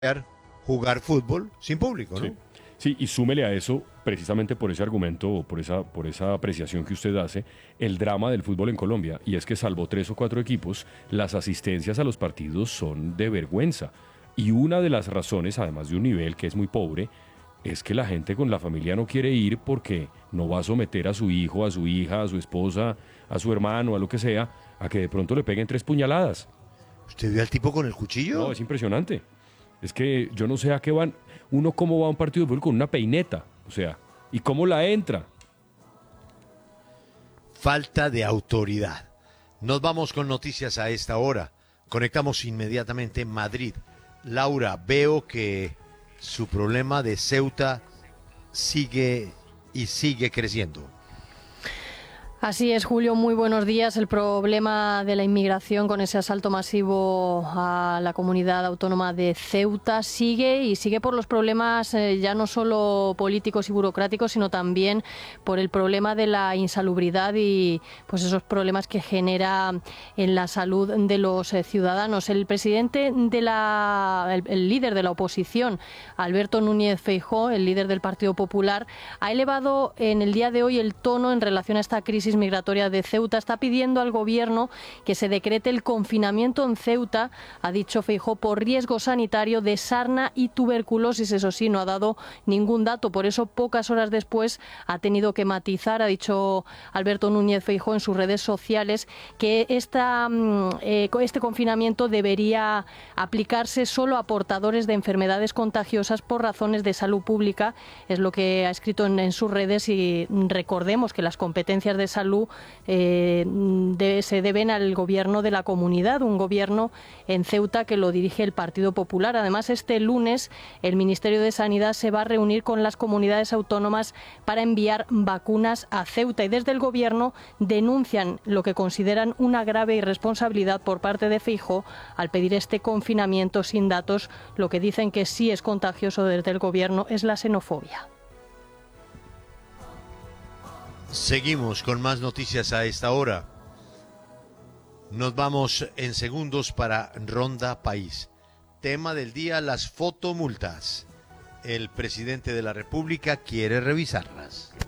jugar fútbol sin público, ¿no? Sí, sí, y súmele a eso, precisamente por ese argumento, o por esa apreciación que usted hace, el drama del fútbol en Colombia. Y es que salvo 3 o 4 equipos, las asistencias a los partidos son de vergüenza. Y una de las razones, además de un nivel que es muy pobre, es que la gente con la familia no quiere ir porque no va a someter a su hijo, a su hija, a su esposa, a su hermano, a lo que sea, a que de pronto le peguen 3 puñaladas. ¿Usted vio al tipo con el No, cuchillo? es impresionante. Es que yo no sé a qué van. Uno cómo va a un partido de fútbol con una peineta. O sea, ¿y cómo la entra? Falta de autoridad. Nos vamos con noticias a esta hora. Conectamos inmediatamente Madrid. Laura, veo que su problema de Ceuta sigue y sigue creciendo. Así es, Julio, muy buenos días. El problema de la inmigración con ese asalto masivo a la comunidad autónoma de Ceuta sigue y sigue por los problemas ya no solo políticos y burocráticos, sino también por el problema de la insalubridad y pues esos problemas que genera en la salud de los ciudadanos. El presidente el líder de la oposición, Alberto Núñez Feijóo, el líder del Partido Popular, ha elevado en el día de hoy el tono en relación a esta crisis migratoria de Ceuta. Está pidiendo al gobierno que se decrete el confinamiento en Ceuta, ha dicho Feijóo, por riesgo sanitario de sarna y tuberculosis. Eso sí, no ha dado ningún dato, por eso pocas horas después ha tenido que matizar, ha dicho Alberto Núñez Feijóo en sus redes sociales, que este confinamiento debería aplicarse solo a portadores de enfermedades contagiosas por razones de salud pública. Es lo que ha escrito en sus redes y recordemos que las competencias de salud se deben al gobierno de la comunidad, un gobierno en Ceuta que lo dirige el Partido Popular. Además, este lunes el Ministerio de Sanidad se va a reunir con las comunidades autónomas para enviar vacunas a Ceuta y desde el gobierno denuncian lo que consideran una grave irresponsabilidad por parte de Feijóo al pedir este confinamiento sin datos. Lo que dicen que sí es contagioso desde el gobierno es la xenofobia. Seguimos con más noticias a esta hora. Nos vamos en segundos para Ronda País. Tema del día, las fotomultas. El presidente de la República quiere revisarlas.